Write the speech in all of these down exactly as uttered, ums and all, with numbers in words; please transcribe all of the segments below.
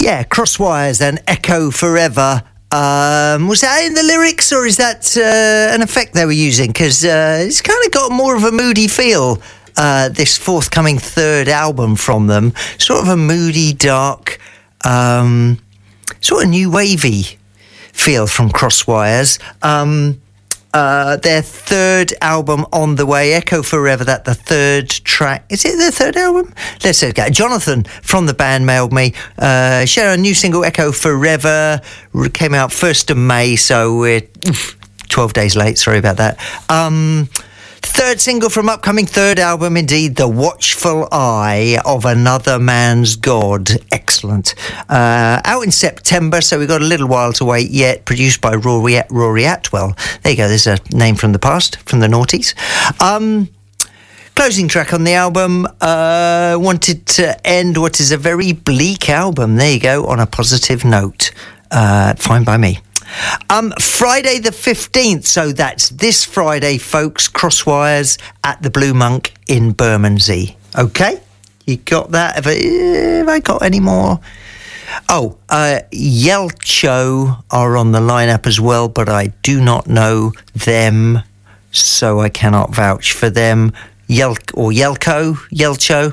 Yeah, Crosswires and Echo Forever. Um, was that in the lyrics, or is that uh, an effect they were using? Because uh, it's kind of got more of a moody feel, uh, this forthcoming third album from them. Sort of a moody, dark, um, sort of new wavy feel from Crosswires. Um, uh, their third album on the way, Echo Forever, that the third track. Is it the third album? Let's go. Jonathan from the band mailed me. Uh, share a new single, Echo Forever, came out first of May, so we're oof, twelve days late. Sorry about that. Um, third single from upcoming third album, indeed, The Watchful Eye of Another Man's God. Excellent. Uh, out in September, so we've got a little while to wait yet. Produced by Rory, Rory Atwell. There you go, there's a name from the past, from the noughties. Um, closing track on the album, uh, wanted to end what is a very bleak album. There you go, on a positive note. Uh, fine by me. Um, Friday the fifteenth, so that's this Friday, folks, Crosswires at the Blue Monk in Bermondsey. Okay? You got that? Have I, have I got any more? Oh, uh, Yelcho are on the lineup as well, but I do not know them, so I cannot vouch for them. Yel or Yelko, Yelcho,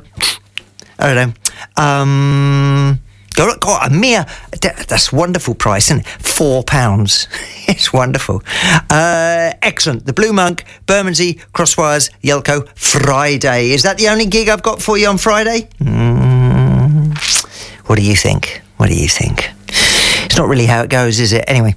I don't know. Um... Got, got a mere, that's wonderful price, isn't it? Four pounds. It's wonderful. Uh, excellent. The Blue Monk, Bermondsey, Crosswires, Yelko, Friday. Is that the only gig I've got for you on Friday? Mm, what do you think? What do you think? It's not really how it goes, is it? Anyway.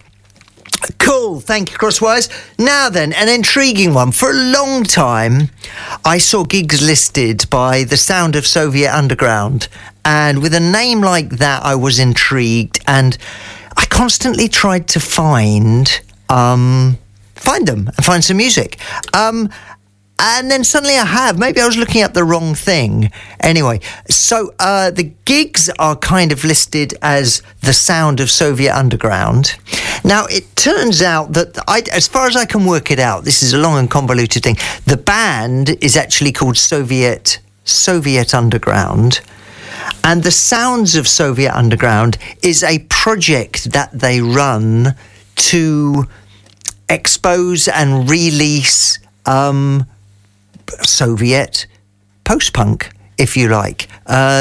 Cool, thank you, Crosswires. Now then, an intriguing one. For a long time, I saw gigs listed by The Sound of Soviet Underground, and with a name like that, I was intrigued, and I constantly tried to find um, find them and find some music. Um, and then suddenly I have. Maybe I was looking up the wrong thing. Anyway, so uh, the gigs are kind of listed as The Sound of Soviet Underground. Now, it turns out that, I, as far as I can work it out, this is a long and convoluted thing, the band is actually called Soviet Soviet Underground, and The Sounds of Soviet Underground is a project that they run to expose and release um, Soviet post-punk, if you like. Uh,